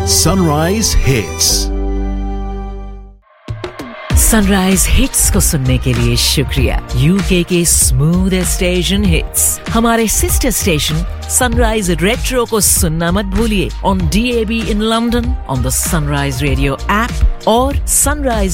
Sunrise Hits. Sunrise hits को सुनने के लिए शुक्रिया। यूके के स्मूथ स्टेशन हिट्स हमारे सिस्टर स्टेशन सनराइज रेट्रो को सुनना मत भूलिए on DAB in London, on the sunrise radio app और sunrise